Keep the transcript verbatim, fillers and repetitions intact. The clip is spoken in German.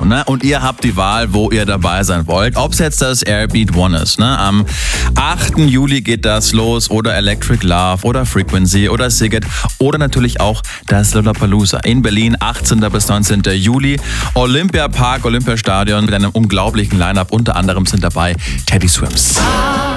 Ne? Und ihr habt die Wahl, wo ihr dabei sein wollt. Ob es jetzt das Airbeat One ist. Ne? Am achten Juli geht das los. Oder Electric Love oder Frequency oder Siget. Oder natürlich auch das Lollapalooza in Berlin, achtzehnten bis neunzehnten Juli. Olympiapark, Olympiastadion mit einem unglaublichen Line-Up. Unter anderem sind dabei Teddy Swims.